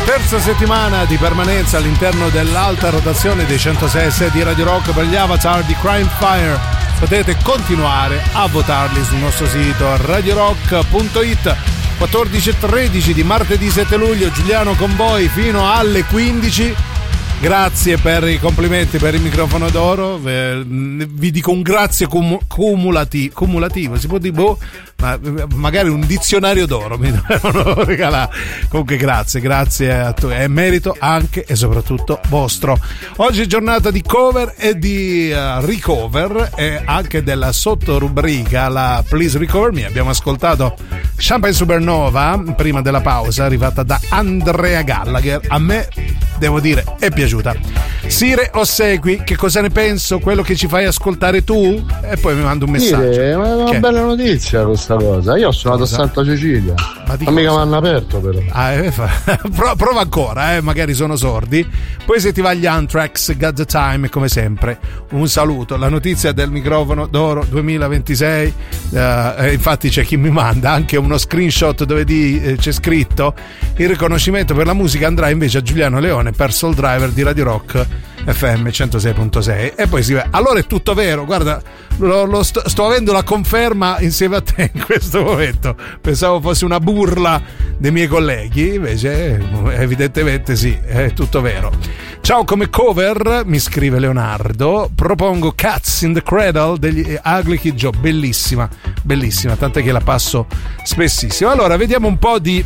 Terza settimana di permanenza all'interno dell'alta rotazione dei 106 di Radio Rock per gli avatar di Crime Fire. Potete continuare a votarli sul nostro sito radiorock.it. 14:13 di martedì 7 luglio, Giuliano con voi fino alle 15. Grazie per i complimenti per il microfono d'oro. Vi dico un grazie cumulativo. Si può dire ma magari un dizionario d'oro mi devono regalare. Comunque grazie a tutti, è merito anche e soprattutto vostro. Oggi è giornata di cover e di recover e anche della sottorubrica la Please Recover Me. Abbiamo ascoltato Champagne Supernova prima della pausa, arrivata da Andrea Gallagher. A me, devo dire, è piaciuta. Sire Ossequi, che cosa ne penso? Quello che ci fai ascoltare tu? E poi mi manda un messaggio. È una bella notizia questa cosa. Io ho suonato a Santa Cecilia. Ma mica mi hanno aperto, però. Prova ancora, magari sono sordi. Poi se ti va gli Anthrax, Got the Time, come sempre. Un saluto. La notizia del microfono d'oro 2026. Infatti c'è chi mi manda anche uno screenshot dove c'è scritto: il riconoscimento per la musica andrà invece a Giuliano Leone per Soul Driver di Radio Rock FM 106.6. E poi si vede. Allora è tutto vero, guarda, sto avendo la conferma insieme a te in questo momento. Pensavo fosse una burla dei miei colleghi, invece evidentemente sì, è tutto vero. Ciao, come cover mi scrive Leonardo, propongo Cats in the Cradle degli Ugly Kid Joe. Bellissima, tant'è che la passo spessissimo. Allora vediamo un po' di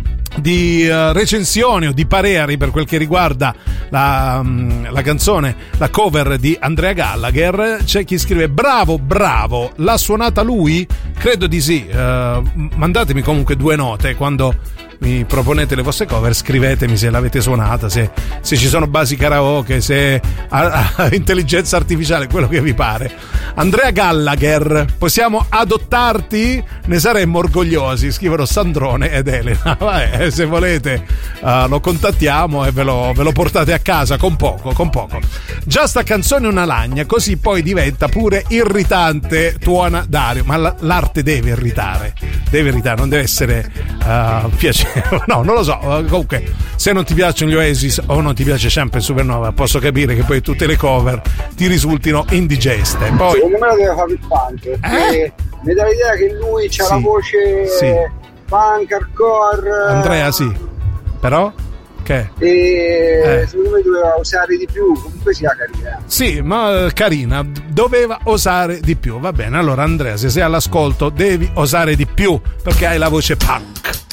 recensioni o di pareri per quel che riguarda la canzone, la cover di Andrea Gallagher. C'è chi scrive: bravo, l'ha suonata lui? Credo di sì. Mandatemi comunque 2 note quando mi proponete le vostre cover, scrivetemi se l'avete suonata, se ci sono basi karaoke, se intelligenza artificiale, quello che vi pare. Andrea Gallagher, possiamo adottarti? Ne saremmo orgogliosi, scrivono Sandrone ed Elena. Vabbè, se volete lo contattiamo e ve lo portate a casa con poco. Già sta canzone è una lagna, così poi diventa pure irritante, tuona Dario. Ma l'arte deve irritare, non deve essere piacevole. No, non lo so. Comunque, se non ti piacciono gli Oasis o non ti piace Champagne Supernova, posso capire che poi tutte le cover ti risultino indigeste. Poi, secondo me lo deve fare il punk, perché mi dà l'idea che lui c'ha la voce punk, hardcore. Andrea, sì. Però? Che? Secondo me doveva osare di più. Comunque sia carina. Sì, ma carina, doveva osare di più. Va bene, allora Andrea, se sei all'ascolto devi osare di più, perché hai la voce punk.